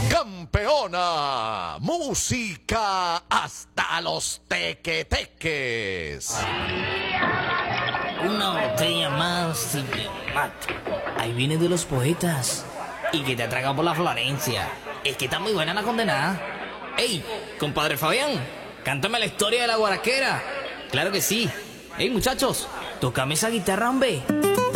Campeona, música hasta los tequeteques. Una botella más y te mato. Ahí viene de los poetas. Y que te ha tragado por la Florencia. Es que está muy buena la condenada. ¡Ey, compadre Fabián! Cántame la historia de la guaraquera. Claro que sí. ¡Ey, muchachos! Tócame esa guitarra, hombre.